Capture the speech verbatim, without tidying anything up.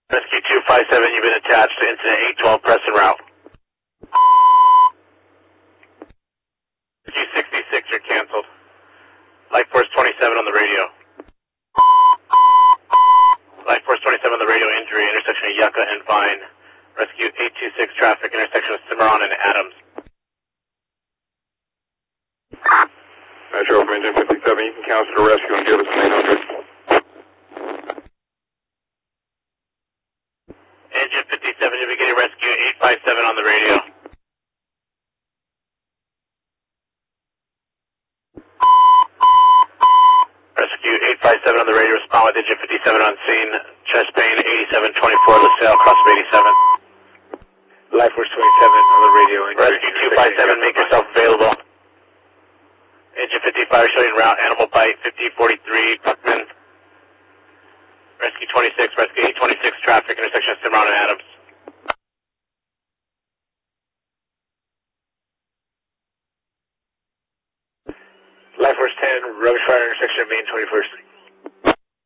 Rescue two five seven, you've been attached to incident eight twelve, press and route. Rescue sixty-six, you're canceled. Life Force twenty-seven on the radio. Life Force twenty-seven on the radio, injury, intersection of Yucca and Vine. Rescue eight two six, traffic, intersection of Cimarron and Adams. Metro from engine fifty-seven, you can cancel the rescue and give us an eight hundred. Engine fifty-seven, you'll be getting rescue eight five seven on the radio. Rescue eight five seven on the radio, respond with engine fifty-seven on scene. Chest pain, eighty-seven twenty-four, LaSalle, cross of eighty-seven. Life Force twenty-seven on the radio. Rescue two five seven, make yourself available. Engine fifty-five showing route, Animal Bite, fifty forty-three, Buckman. Rescue twenty-six, Rescue eight twenty-six, traffic, intersection of Cimarron and Adams. Life Force ten, rubbish fire, intersection of Main twenty-first.